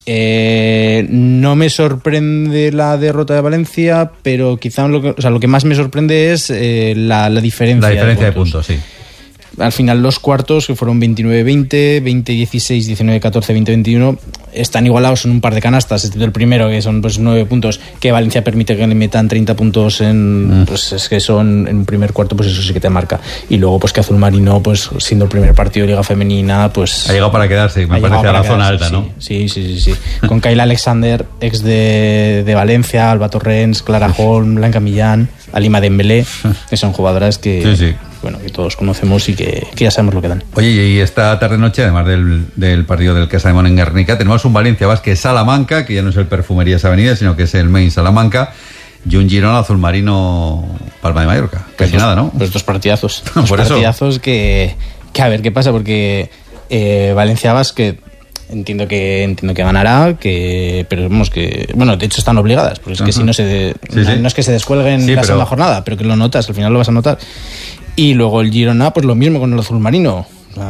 No me sorprende la derrota de Valencia, pero quizá lo que más me sorprende es la diferencia. La diferencia de puntos, sí. Al final los cuartos, que fueron 29-20, 20-16, 19-14, 20-21, están igualados en un par de canastas, excepto el primero, que son pues 9 puntos, que Valencia permite que le metan 30 puntos pues es que son en un primer cuarto, pues eso sí que te marca. Y luego pues que Azul Marino, pues siendo el primer partido de Liga Femenina, pues ha llegado para quedarse, me parece, a la zona alta, ¿no? Sí. Con Kayla Alexander, ex de Valencia, Alba Torrens, Clara Holm, Blanca Millán, Alima Dembélé, que son jugadoras que... Sí. Bueno, que todos conocemos y que ya sabemos lo que dan. Oye, y esta tarde-noche, además del partido del Casa de Mon en Guernica, tenemos un Valencia Basket Salamanca, que ya no es el Perfumerías Avenida, sino que es el Main Salamanca, y un Girona Azul Marino Palma de Mallorca. Casi nada, ¿no? Pues dos partidazos. Dos partidazos que a ver qué pasa, porque Valencia Basket entiendo que ganará, pero vemos que, bueno, de hecho están obligadas, porque es que si no no es que se descuelguen en la jornada, pero que lo notas, al final lo vas a notar. Y luego el Girona, pues lo mismo con el Azul Marino.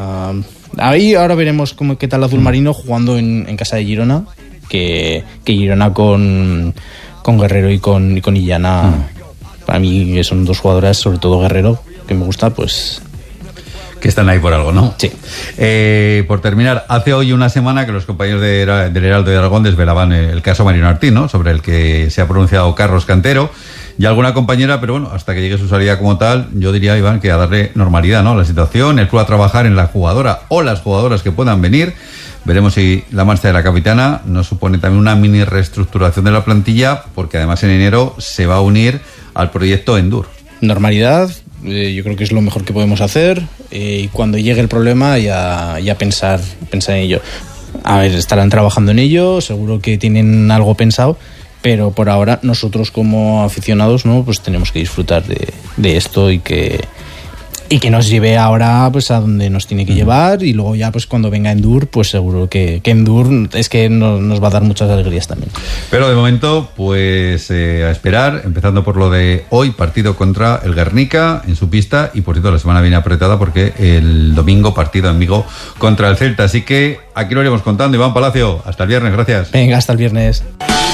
Ahí ahora veremos qué tal el Azul Marino jugando en casa de Girona, que Girona con Guerrero y con Illana. Para mí que son dos jugadoras, sobre todo Guerrero, que me gusta, pues... Que están ahí por algo, ¿no? Sí. Por terminar, hace hoy una semana que los compañeros del Heraldo de Aragón desvelaban el caso Marino Artín, ¿no? Sobre el que se ha pronunciado Carlos Cantero y alguna compañera, pero bueno, hasta que llegue su salida como tal, yo diría, Iván, que a darle normalidad, ¿no? La situación, el club a trabajar en la jugadora o las jugadoras que puedan venir. Veremos si la marcha de la capitana nos supone también una mini reestructuración de la plantilla, porque además en enero se va a unir al proyecto Endur. Normalidad, yo creo que es lo mejor que podemos hacer, y cuando llegue el problema ya pensar en ello. A ver, estarán trabajando en ello, seguro que tienen algo pensado, pero por ahora nosotros como aficionados, ¿no? Pues tenemos que disfrutar de esto y que nos lleve ahora pues a donde nos tiene que llevar, y luego ya pues cuando venga Endur, pues seguro que Endur es que nos va a dar muchas alegrías también. Pero de momento pues a esperar, empezando por lo de hoy, partido contra el Guernica en su pista, y por cierto la semana viene apretada porque el domingo partido en Vigo contra el Celta, así que aquí lo iremos contando. Iván Palacio, hasta el viernes, gracias. Venga, hasta el viernes.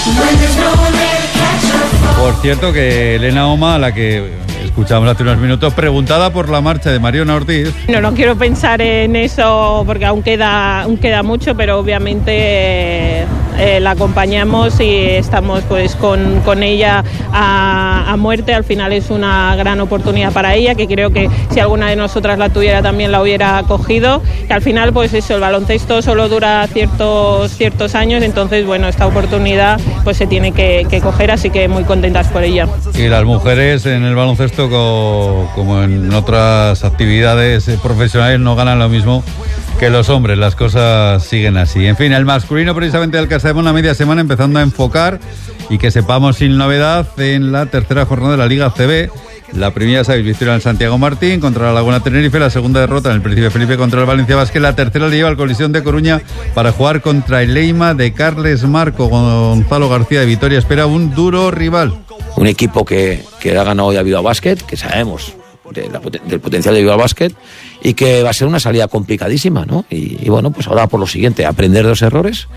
Por cierto que Elena Oma, a la que escuchamos hace unos minutos, preguntada por la marcha de Mariona Ortiz. No quiero pensar en eso porque aún queda mucho, pero obviamente la acompañamos y estamos pues con ella a muerte. Al final es una gran oportunidad para ella, que creo que si alguna de nosotras la tuviera también la hubiera cogido, que al final pues eso, el baloncesto solo dura ciertos años, entonces bueno, esta oportunidad pues se tiene que coger, así que muy contentas por ella. Y las mujeres en el baloncesto, como en otras actividades profesionales, no ganan lo mismo que los hombres, las cosas siguen así. En fin, el masculino precisamente del Casa de Mon a media semana empezando a enfocar, y que sepamos sin novedad en la tercera jornada de la Liga CB. La primera, sabéis, victoria en Santiago Martín contra la Laguna Tenerife, la segunda derrota en el Príncipe Felipe contra el Valencia Basket, la tercera le lleva al Colisión de Coruña para jugar contra el Leima de Carles Marco. Gonzalo García de Vitoria espera un duro rival. Un equipo que ha ganado ya Bilbao Basket, que sabemos del potencial de Bilbao Basket, y que va a ser una salida complicadísima, ¿no? Y bueno, pues ahora por lo siguiente, aprender de los errores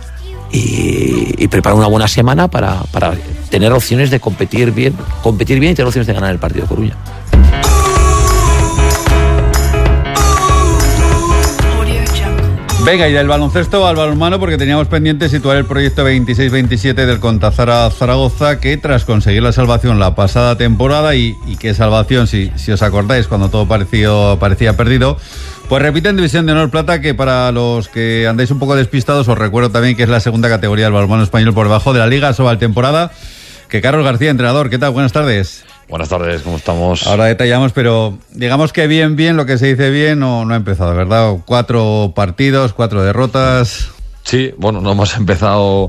y preparar una buena semana para tener opciones de competir bien y tener opciones de ganar el partido de Coruña. Venga, y del baloncesto al balonmano, porque teníamos pendiente situar el proyecto 26-27 del Contazara Zaragoza, que tras conseguir la salvación la pasada temporada, y qué salvación, si os acordáis, cuando todo parecía perdido, pues repiten División de Honor Plata, que para los que andáis un poco despistados os recuerdo también que es la segunda categoría del balonmano español por debajo de la Liga Sobal temporada. Que Carlos García, entrenador, ¿qué tal? Buenas tardes. Buenas tardes, ¿cómo estamos? Ahora detallamos, pero digamos que bien, lo que se dice bien, no ha empezado, ¿verdad? 4 partidos, 4 derrotas. Sí, bueno, no hemos empezado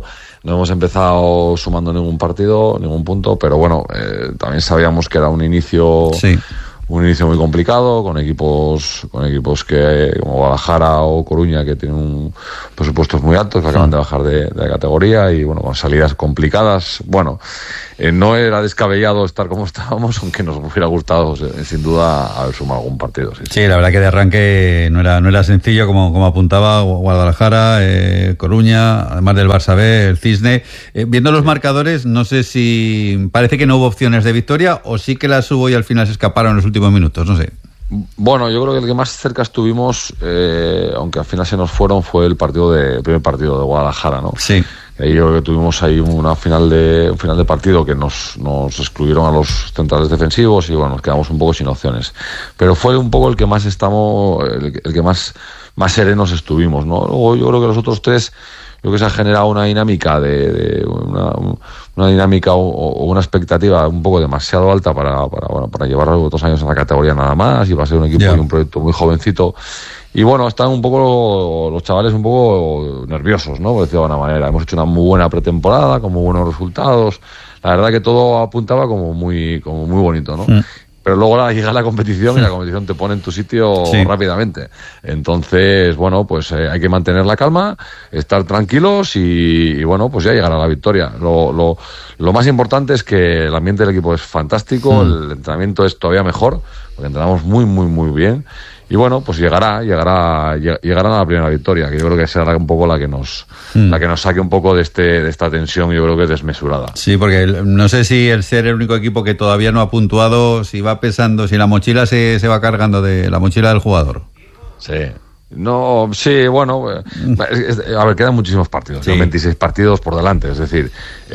sumando ningún partido, ningún punto, pero bueno, también sabíamos que era un inicio un inicio muy complicado, con equipos que como Guadalajara o Coruña, que tienen presupuestos muy altos, que acaban de bajar de categoría, y bueno, con salidas complicadas. Bueno, no era descabellado estar como estábamos, aunque nos hubiera gustado sin duda haber sumado algún partido. Sí, la verdad que de arranque no era sencillo, como apuntaba Guadalajara, Coruña, además del Barça B, el Cisne. Viendo los marcadores, no sé si parece que no hubo opciones de victoria o sí que las hubo y al final se escaparon en los últimos minutos, no sé. Bueno, yo creo que el que más cerca estuvimos, aunque al final se nos fueron, fue el primer partido de Guadalajara, ¿no? Sí. Yo creo que tuvimos ahí un final de partido que nos excluyeron a los centrales defensivos y bueno, nos quedamos un poco sin opciones. Pero fue un poco el que más el que más serenos estuvimos, ¿no? Luego yo creo que los otros tres, yo creo que se ha generado una dinámica una dinámica o una expectativa un poco demasiado alta para llevar 2 años en la categoría nada más, y va a ser un equipo y un proyecto muy jovencito. Y bueno, están un poco los chavales un poco nerviosos, ¿no? Por decirlo de alguna manera. Hemos hecho una muy buena pretemporada, con muy buenos resultados. La verdad que todo apuntaba como muy bonito, ¿no? Pero luego llega la competición y la competición te pone en tu sitio rápidamente. Entonces, bueno, pues hay que mantener la calma, estar tranquilos y bueno, pues ya llegará la victoria. Lo más importante es que el ambiente del equipo es fantástico, el entrenamiento es todavía mejor, porque entrenamos muy, muy, muy bien. Y bueno, pues llegará la primera victoria, que yo creo que será un poco la que nos saque un poco de esta tensión, yo creo que desmesurada. Sí, porque no sé si el ser el único equipo que todavía no ha puntuado, si va pesando, si la mochila se va cargando de la mochila del jugador. Sí. No, sí, bueno, a ver, quedan muchísimos partidos, 26 partidos por delante, es decir,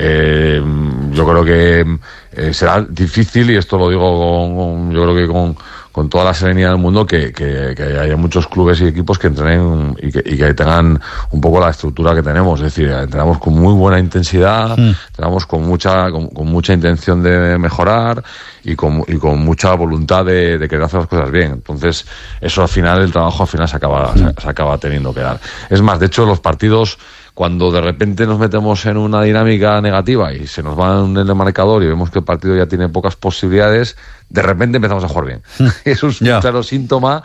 yo creo que será difícil, y esto lo digo yo creo que con toda la serenidad del mundo, que haya muchos clubes y equipos que entrenen y que tengan un poco la estructura que tenemos, es decir, entrenamos con muy buena intensidad, entrenamos con mucha intención de mejorar y con mucha voluntad de querer hacer las cosas bien. Entonces, eso al final, el trabajo al final se acaba teniendo que dar. Es más, de hecho, los partidos, cuando de repente nos metemos en una dinámica negativa y se nos va en el marcador y vemos que el partido ya tiene pocas posibilidades, de repente empezamos a jugar bien. Es un claro síntoma,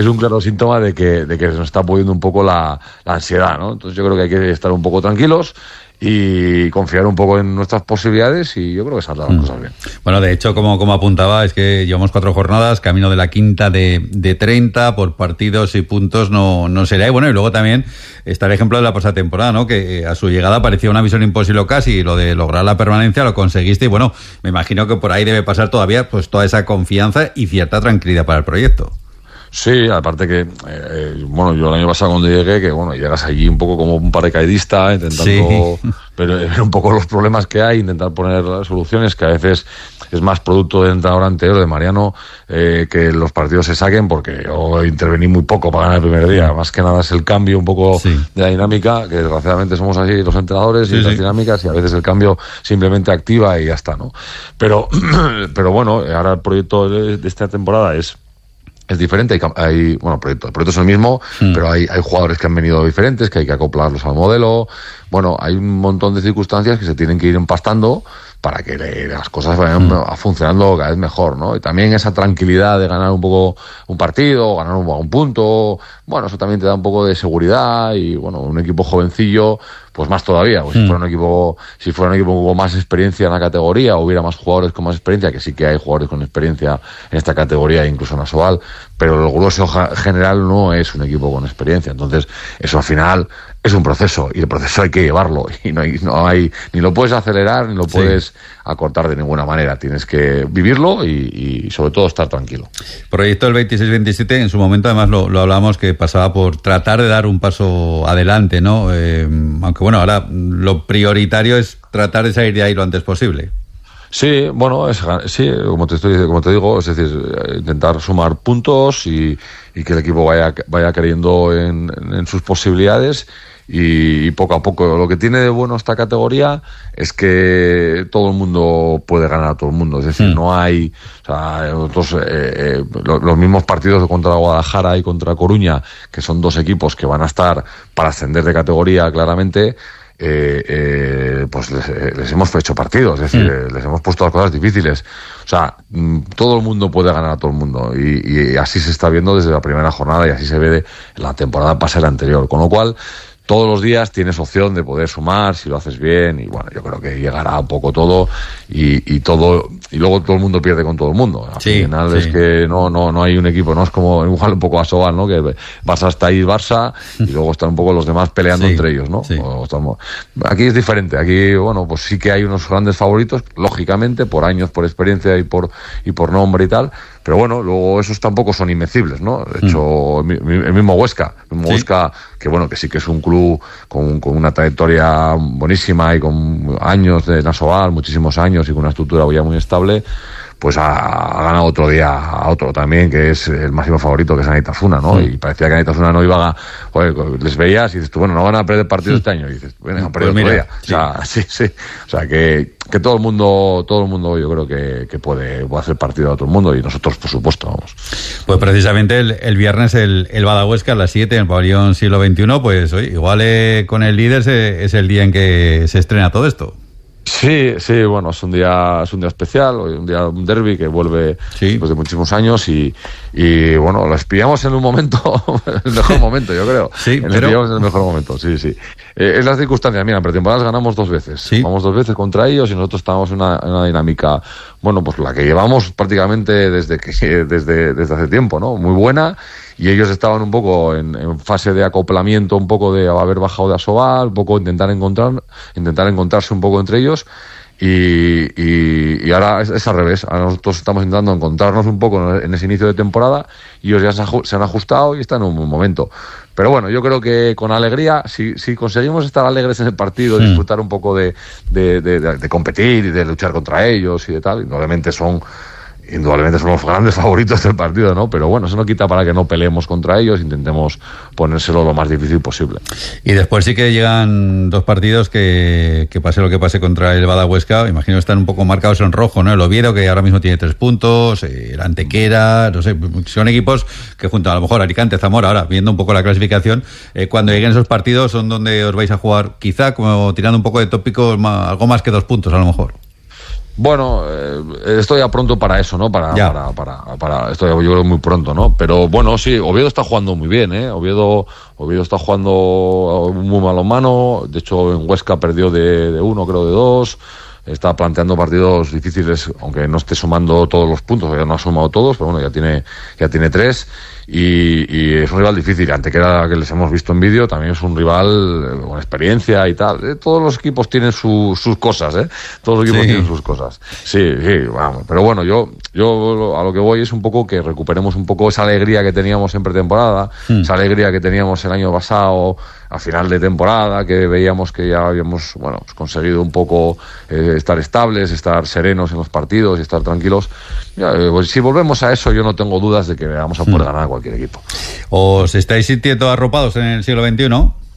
de que se nos está pudiendo un poco la ansiedad, ¿no? Entonces yo creo que hay que estar un poco tranquilos y confiar un poco en nuestras posibilidades, y yo creo que saldrán las cosas bien. Bueno, de hecho, como apuntaba, es que llevamos 4 jornadas, camino de la quinta de 30, por partidos y puntos no será. Y bueno, y luego también está el ejemplo de la pasada temporada, ¿no? Que a su llegada parecía una misión imposible casi, lo de lograr la permanencia lo conseguiste, y bueno, me imagino que por ahí debe pasar todavía pues toda esa confianza y cierta tranquilidad para el proyecto. Sí, aparte que, bueno, yo el año pasado cuando llegué, que bueno, llegas allí un poco como un paracaidista, intentando ver un poco los problemas que hay, intentar poner soluciones, que a veces es más producto del entrenador anterior, de Mariano, que los partidos se saquen, porque yo intervení muy poco para ganar el primer día. Más que nada es el cambio un poco de la dinámica, que desgraciadamente somos así los entrenadores y las dinámicas, y a veces el cambio simplemente activa y ya está, ¿no? Pero bueno, ahora el proyecto de esta temporada es diferente, el proyecto es el mismo, pero hay jugadores que han venido diferentes, que hay que acoplarlos al modelo. Bueno, hay un montón de circunstancias que se tienen que ir empastando para que las cosas vayan funcionando cada vez mejor, ¿no? Y también esa tranquilidad de ganar un poco un partido, ganar un punto, bueno, eso también te da un poco de seguridad. Y bueno, un equipo jovencillo, pues más todavía, pues si fuera un equipo con más experiencia en la categoría, o hubiera más jugadores con más experiencia, que sí que hay jugadores con experiencia en esta categoría, incluso en Asobal, pero el grueso general no es un equipo con experiencia. Entonces, eso al final es un proceso, y el proceso hay que llevarlo, y no hay ni lo puedes acelerar ni lo puedes acortar de ninguna manera. Tienes que vivirlo y sobre todo estar tranquilo. Proyecto del 26-27, en su momento además lo hablábamos, que pasaba por tratar de dar un paso adelante, ¿no? Aunque bueno, ahora lo prioritario es tratar de salir de ahí lo antes posible. Sí, bueno, como te digo, es decir, intentar sumar puntos y que el equipo vaya creyendo en sus posibilidades, y poco a poco. Lo que tiene de bueno esta categoría es que todo el mundo puede ganar a todo el mundo, es decir, no hay, o sea, los mismos partidos contra Guadalajara y contra Coruña, que son 2 equipos que van a estar para ascender de categoría claramente. pues les hemos hecho partido, es decir, les hemos puesto las cosas difíciles. O sea, todo el mundo puede ganar a todo el mundo, y así se está viendo desde la primera jornada, y así se ve la temporada pasada anterior, con lo cual todos los días tienes opción de poder sumar si lo haces bien, y bueno, yo creo que llegará un poco todo, y luego todo el mundo pierde con todo el mundo. Al final es que no hay un equipo, no es como igual un poco a Sobal, ¿no? Que Barça está ahí, Barça, y luego están un poco los demás peleando entre ellos, ¿no? Aquí es diferente, aquí, bueno, pues sí que hay unos grandes favoritos, lógicamente, por años, por experiencia y por nombre y tal, pero bueno, luego esos tampoco son invencibles, ¿no? De hecho, el mismo Huesca, que bueno, que sí que es un club con una trayectoria buenísima y con años de Nasoval, muchísimos años, y con una estructura ya muy estable, pues ha ganado otro día a otro también, que es el máximo favorito, que es Anaitasuna, ¿no? Y parecía que Anaitasuna no iba a... Joder, les veías y dices tú, bueno, no van a perder partido este año, y dices, bueno, han perdido otro día. O sea, sí. O sea, que todo el mundo yo creo que puede hacer partido a todo el mundo, y nosotros, por supuesto, vamos. Pues precisamente el viernes el Bada Huesca a las 7 en el pabellón Siglo XXI, pues oye, igual con el líder es el día en que se estrena todo esto. Sí, bueno, es un día especial, un derbi que vuelve después de muchísimos años, y bueno, lo pillamos en un momento, el mejor momento, yo creo. Pillamos en el mejor momento, sí. Es las circunstancias, mira, en pretemporadas ganamos 2 veces. Vamos 2 veces contra ellos, y nosotros estábamos en una dinámica, bueno, pues la que llevamos prácticamente desde hace tiempo, ¿no? Muy buena. Y ellos estaban un poco en fase de acoplamiento, un poco de haber bajado de Asobal, un poco intentar encontrarse un poco entre ellos, y ahora es al revés. Ahora nosotros estamos intentando encontrarnos un poco en ese inicio de temporada, y ellos ya se han ajustado y están en un buen momento. Pero bueno, yo creo que con alegría, si conseguimos estar alegres en el partido, disfrutar un poco de competir y de luchar contra ellos y de tal, indudablemente son los grandes favoritos del partido, ¿no? Pero bueno, eso no quita para que no peleemos contra ellos, intentemos ponérselo lo más difícil posible. Y después sí que llegan 2 partidos que pase lo que pase contra el Bada Huesca, imagino que están un poco marcados en rojo, ¿no? El Oviedo, que ahora mismo tiene 3 puntos, el Antequera, no sé, son equipos que junto a lo mejor Alicante, Zamora, ahora viendo un poco la clasificación, cuando lleguen esos partidos son donde os vais a jugar, quizá como tirando un poco de tópico, algo más que 2 puntos a lo mejor. Bueno, esto ya pronto para eso, ¿no? Para esto ya yo creo muy pronto, ¿no? Pero bueno, sí, Oviedo está jugando muy bien, ¿eh? Oviedo está jugando muy malo mano. De hecho, en Huesca perdió de 1, creo de 2. Está planteando partidos difíciles, aunque no esté sumando todos los puntos, ya no ha sumado todos, pero bueno, ya tiene 3. Y es un rival difícil. Antequera, que les hemos visto en vídeo, también es un rival con experiencia y tal. Todos los equipos tienen sus cosas, ¿eh? Todos los equipos tienen sus cosas. Sí, vamos. Pero bueno, yo a lo que voy es un poco que recuperemos un poco esa alegría que teníamos en pretemporada, esa alegría que teníamos el año pasado a final de temporada, que veíamos que ya habíamos, bueno, pues conseguido un poco estar estables, estar serenos en los partidos y estar tranquilos. Pues si volvemos a eso, yo no tengo dudas de que vamos a poder ganar a cualquier equipo. ¿Os estáis sintiendo arropados en el siglo XXI?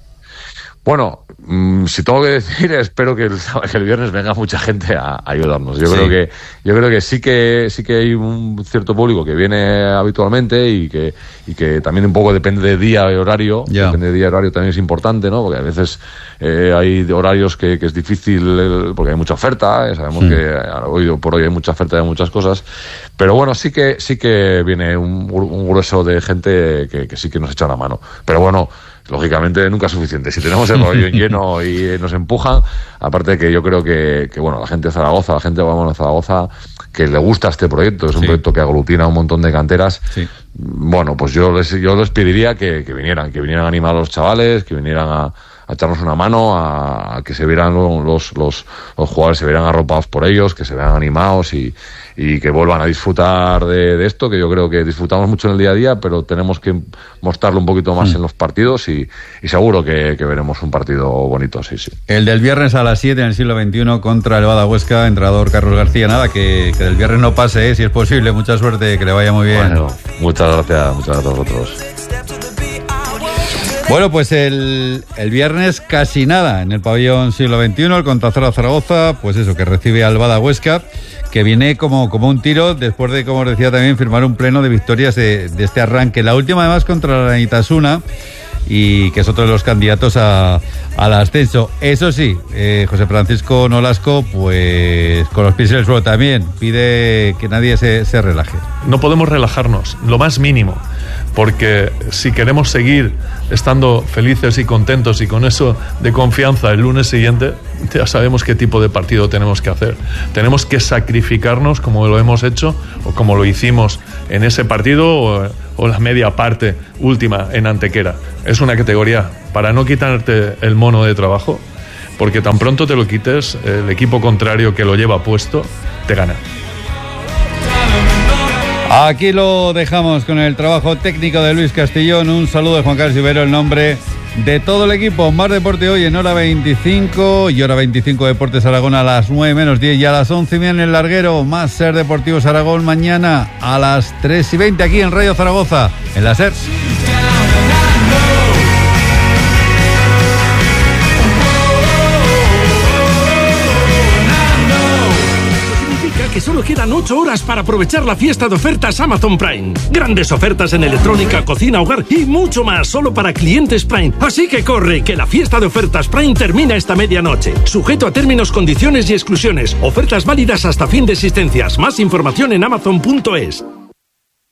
Bueno, si tengo que decir, espero que el viernes venga mucha gente a ayudarnos. Yo creo que sí que hay un cierto público que viene habitualmente, y que también un poco depende de día y horario. Depende de día y horario, también es importante, ¿no? Porque a veces hay horarios que es difícil, porque hay mucha oferta, sabemos que hoy por hoy hay mucha oferta de muchas cosas. Pero bueno, sí que viene un grueso de gente que sí que nos echa la mano. Pero bueno, lógicamente nunca es suficiente. Si tenemos el pabellón lleno y nos empujan, aparte de que yo creo que bueno, la gente de Zaragoza, que le gusta este proyecto, es un proyecto que aglutina un montón de canteras. Bueno, pues yo les pediría que vinieran a animar a los chavales, que vinieran a echarnos una mano, a que se vieran los jugadores, se vieran arropados por ellos, que se vean animados y que vuelvan a disfrutar de esto, que yo creo que disfrutamos mucho en el día a día, pero tenemos que mostrarlo un poquito más en los partidos, y seguro que veremos un partido bonito, sí. El del viernes a las 7 en el siglo XXI contra el Bada Huesca, entrenador Carlos García. Nada, que del viernes no pase, si es posible. Mucha suerte, que le vaya muy bien. Bueno, muchas gracias a vosotros. Bueno, pues el viernes casi nada en el pabellón siglo XXI, el Contazora Zaragoza, pues eso, que recibe al Bada Huesca, que viene como un tiro después de, como os decía también, firmar un pleno de victorias de este arranque. La última además contra la Anaitasuna, y que es otro de los candidatos al ascenso. Eso sí, José Francisco Nolasco, pues con los pies en el suelo también, pide que nadie se relaje. No podemos relajarnos, lo más mínimo, porque si queremos seguir estando felices y contentos y con eso de confianza el lunes siguiente, ya sabemos qué tipo de partido tenemos que hacer. Tenemos que sacrificarnos como lo hemos hecho o como lo hicimos en ese partido o la media parte última en Antequera. Es una categoría para no quitarte el mono de trabajo, porque tan pronto te lo quites, el equipo contrario que lo lleva puesto te gana. Aquí lo dejamos con el trabajo técnico de Luis Castillón. Un saludo de Juan Carlos Ibero, el nombre de todo el equipo. Más deporte hoy en hora 25 y hora 25 Deportes Aragón a las 9:10 y a las 11:30 en el Larguero. Más Ser Deportivos Aragón mañana a las 3:20 aquí en Radio Zaragoza, en la Ser. Que solo quedan 8 horas para aprovechar la fiesta de ofertas Amazon Prime. Grandes ofertas en electrónica, cocina, hogar y mucho más solo para clientes Prime. Así que corre, que la fiesta de ofertas Prime termina esta medianoche. Sujeto a términos, condiciones y exclusiones. Ofertas válidas hasta fin de existencias. Más información en amazon.es.